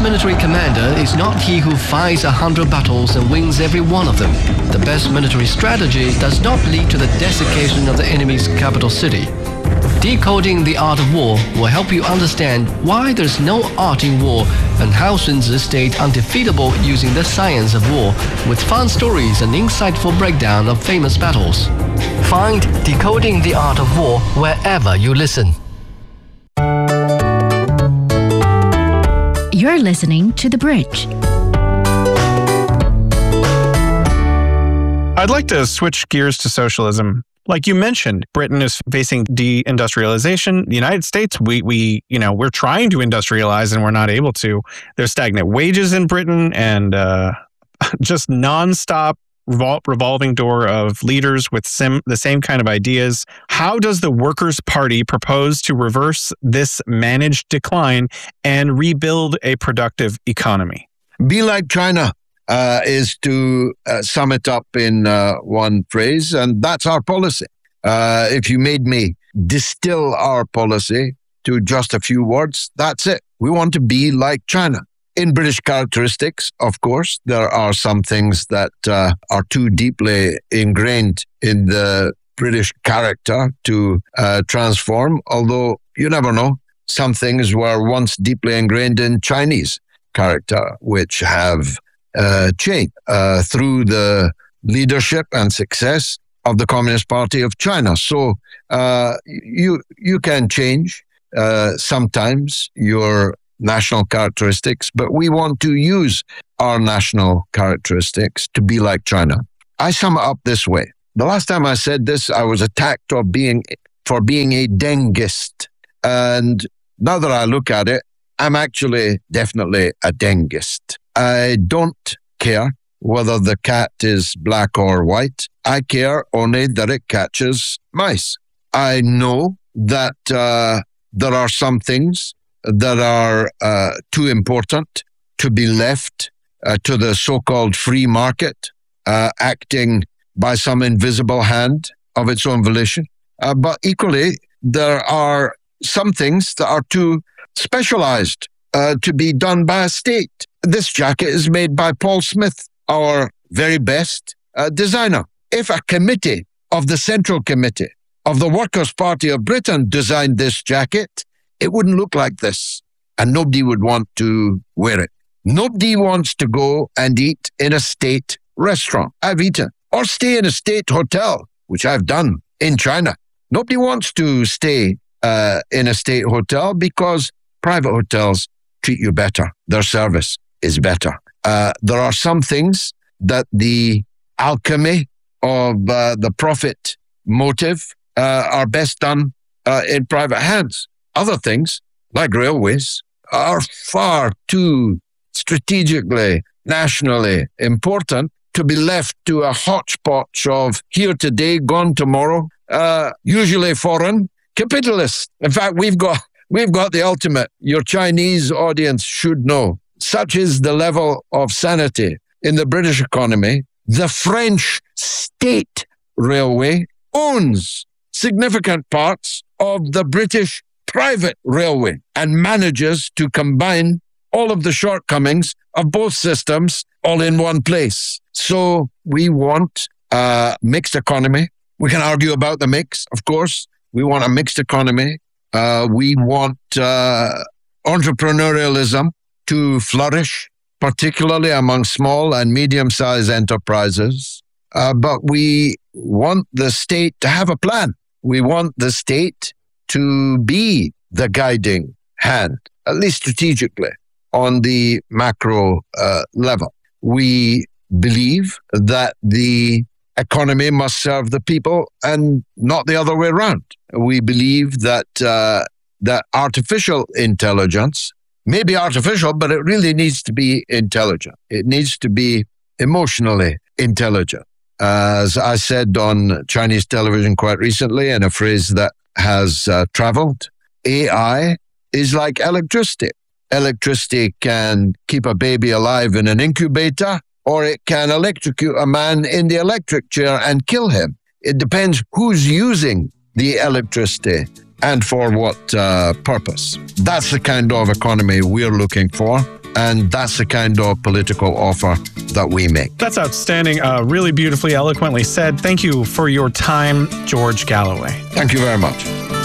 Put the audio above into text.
military commander is not he who fights 100 battles and wins every one of them. The best military strategy does not lead to the desiccation of the enemy's capital city. Decoding the Art of War will help you understand why there's no art in war and how Sun Tzu stayed undefeatable using the science of war with fun stories and insightful breakdown of famous battles. Find Decoding the Art of War wherever you listen. You're listening to The Bridge. I'd like to switch gears to socialism. Like you mentioned, Britain is facing deindustrialization. The United States, we're trying to industrialize and we're not able to. There's stagnant wages in Britain and just nonstop revolving door of leaders with the same kind of ideas. How does the Workers' Party propose to reverse this managed decline and rebuild a productive economy? Be like China. Is to sum it up in one phrase, and that's our policy. If you made me distill our policy to just a few words, that's it. We want to be like China. In British characteristics, of course, there are some things that are too deeply ingrained in the British character to transform, although you never know. Some things were once deeply ingrained in Chinese character, which have change through the leadership and success of the Communist Party of China. So you can change sometimes your national characteristics, but we want to use our national characteristics to be like China. I sum it up this way. The last time I said this, I was attacked for being a Dengist. And now that I look at it, I'm actually definitely a Dengist. I don't care whether the cat is black or white. I care only that it catches mice. I know that there are some things that are too important to be left to the so-called free market, acting by some invisible hand of its own volition. But equally, there are some things that are too specialized to be done by a state. This jacket is made by Paul Smith, our very best designer. If a committee of the Central Committee of the Workers' Party of Britain designed this jacket, it wouldn't look like this, and nobody would want to wear it. Nobody wants to go and eat in a state restaurant. I've eaten. Or stay in a state hotel, which I've done in China. Nobody wants to stay in a state hotel because private hotels treat you better. Their service is better. There are some things that the alchemy of the profit motive are best done in private hands. Other things, like railways, are far too strategically, nationally important to be left to a hodgepodge of here today, gone tomorrow, usually foreign capitalists. In fact, we've got the ultimate. Your Chinese audience should know. Such is the level of sanity in the British economy. The French state railway owns significant parts of the British private railway and manages to combine all of the shortcomings of both systems all in one place. So we want a mixed economy. We can argue about the mix, of course. We want a mixed economy. We want entrepreneurialism to flourish, particularly among small and medium-sized enterprises. But we want the state to have a plan. We want the state to be the guiding hand, at least strategically, on the macro level. We believe that the economy must serve the people and not the other way around. We believe that that artificial intelligence may be artificial, but it really needs to be intelligent. It needs to be emotionally intelligent. As I said on Chinese television quite recently, in a phrase that has traveled, AI is like electricity. Electricity can keep a baby alive in an incubator, or it can electrocute a man in the electric chair and kill him. It depends who's using the electricity and for what purpose. That's the kind of economy we're looking for. And that's the kind of political offer that we make. That's outstanding. Really beautifully, eloquently said. Thank you for your time, George Galloway. Thank you very much.